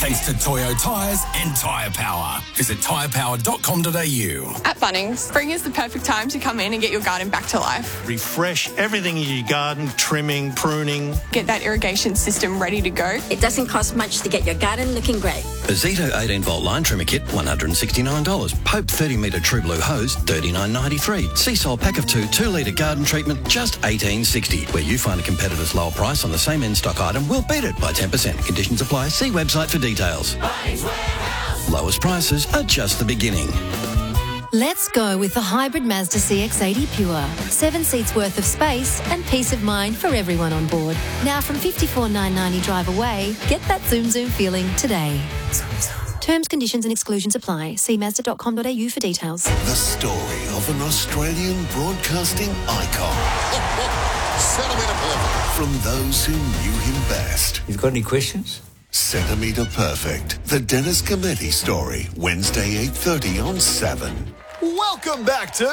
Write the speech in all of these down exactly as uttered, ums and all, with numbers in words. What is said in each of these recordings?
Thanks to Toyo Tyres and Tyre Power. Visit tyre power dot com dot a u. At Bunnings, spring is the perfect time to come in and get your garden back to life. Refresh everything in your garden, trimming, pruning. Get that irrigation system ready to go. It doesn't cost much to get your garden looking great. A Zito eighteen volt line trimmer kit, one hundred sixty-nine dollars. Pope thirty metre True Blue hose, thirty-nine ninety-three. Seasol pack of two, two litre garden treatment, just eighteen sixty. Where you find a competitor's lower price on the same in-stock item, we'll beat it by ten percent. Conditions apply. See website for details. Lowest prices are just the beginning. Let's go with the hybrid Mazda C X eighty Pure. Seven seats worth of space and peace of mind for everyone on board. Now from fifty-four thousand nine hundred ninety drive away, get that zoom zoom feeling today. Terms, conditions and exclusions apply. See mazda dot com dot a u for details. The story of an Australian broadcasting icon. Centimetre Perfect. From those who knew him best. You've got any questions? Centimetre Perfect. The Dennis Cometti story. Wednesday, eight thirty on seven. Welcome back to...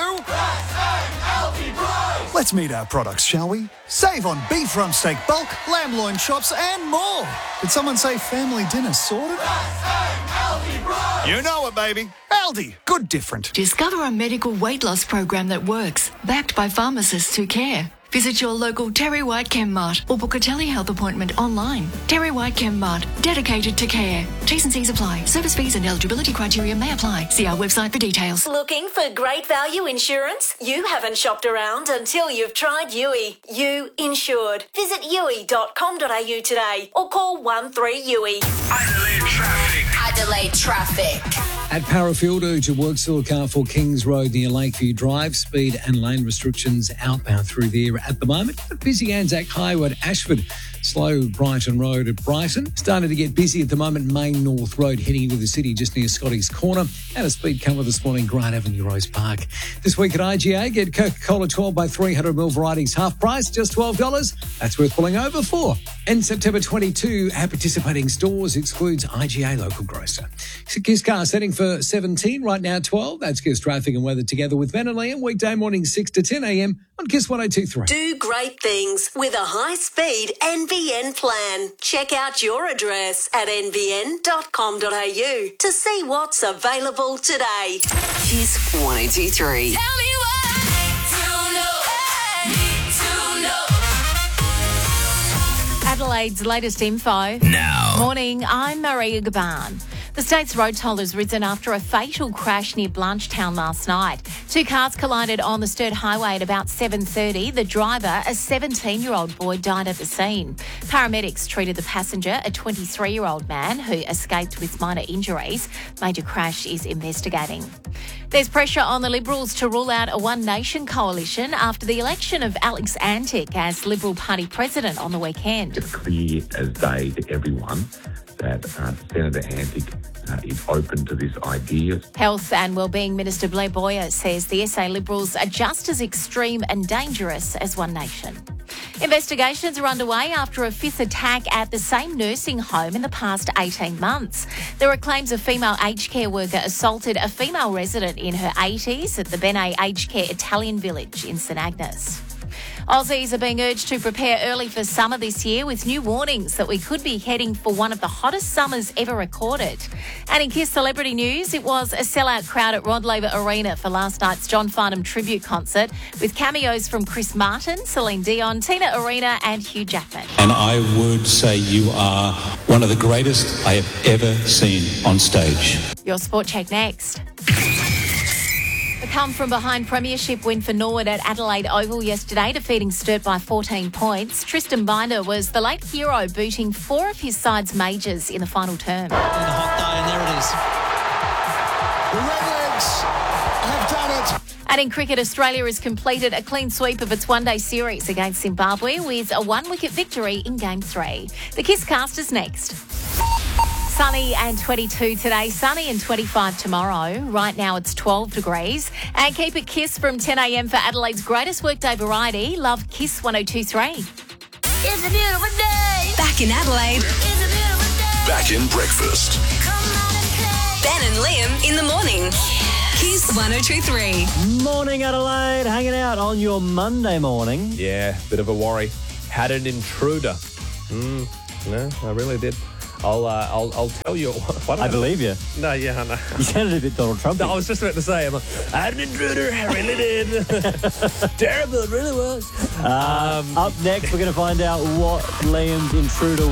Let's meet our products, shall we? Save on beef rump steak bulk, lamb loin chops and more. Did someone say family dinner sorted? You know it, baby. Aldi. Good different. Discover a medical weight loss program that works, backed by pharmacists who care. Visit your local Terry White ChemMart or book a telehealth appointment online. Terry White ChemMart, dedicated to care. T's and C's apply. Service fees and eligibility criteria may apply. See our website for details. Looking for great value insurance? You haven't shopped around until you've tried U I. You insured. Visit u i dot com dot a u today or call one three U I. Adelaide traffic. Adelaide traffic. At Parafieldo to Worksville, Carrefour, Kings Road near Lakeview Drive. Speed and lane restrictions outbound through there at the moment. But busy Anzac Highway at Ashford. Slow Brighton Road at Brighton. Starting to get busy at the moment. Main North Road heading into the city just near Scotty's Corner. And a speed cover this morning, Grant Avenue, Rose Park. This week at I G A, get Coca-Cola twelve by three hundred milliliter varieties half price, just twelve dollars. That's worth pulling over for. And September twenty-second at participating stores excludes I G A local grocer. Kiss Car setting for seventeen, right now twelve. That's Kiss Traffic and Weather together with Ben and Liam. Weekday morning six to ten a.m. on Kiss one oh two three. Do great things with a high-speed N B N plan. Check out your address at n b n dot com dot a u to see what's available today. Kiss one oh two three. Tell me what to know, need to know. Adelaide's latest info. Now. Morning, I'm Maria Gaban. The state's road toll has risen after a fatal crash near Blanchetown last night. Two cars collided on the Sturt Highway at about seven thirty. The driver, a seventeen-year-old boy, died at the scene. Paramedics treated the passenger, a twenty-three-year-old man who escaped with minor injuries. Major Crash is investigating. There's pressure on the Liberals to rule out a One Nation coalition after the election of Alex Antic as Liberal Party president on the weekend. It's clear as day to everyone that uh, Senator Antic uh, is open to this idea. Health and Wellbeing Minister Blair Boyer says the S A Liberals are just as extreme and dangerous as One Nation. Investigations are underway after a fifth attack at the same nursing home in the past eighteen months. There are claims a female aged care worker assaulted a female resident in her eighties at the Bene Aged Care Italian Village in St Agnes. Aussies are being urged to prepare early for summer this year with new warnings that we could be heading for one of the hottest summers ever recorded. And in Kiss Celebrity News, it was a sellout crowd at Rod Laver Arena for last night's John Farnham tribute concert with cameos from Chris Martin, Celine Dion, Tina Arena and Hugh Jackman. And I would say you are one of the greatest I have ever seen on stage. Your Sport Check next. A come-from-behind premiership win for Norwood at Adelaide Oval yesterday, defeating Sturt by fourteen points. Tristan Binder was the late hero, booting four of his side's majors in the final term. In the hot day, and there it is. The Redlegs have done it. And in cricket, Australia has completed a clean sweep of its one-day series against Zimbabwe with a one-wicket victory in Game three. The Kiss Cast is next. Sunny and twenty-two today, sunny and twenty-five tomorrow. Right now it's twelve degrees. And keep it Kiss from ten a.m. for Adelaide's greatest workday variety. Love Kiss one oh two three. It's a beautiful day. Back in Adelaide. It's a beautiful day. Back in breakfast. Come on and play. Ben and Liam in the morning. Kiss one oh two three. Morning, Adelaide. Hanging out on your Monday morning. Yeah, bit of a worry. Had an intruder. Mm, no, I really did. I'll, uh, I'll, I'll tell you. What I believe you. No, yeah, I know. You sounded a bit Donald Trump. No, I was just about to say, I'm like, I had an intruder, I really did. Terrible, it really was. Uh, um, up next, we're going to find out what Liam's intruder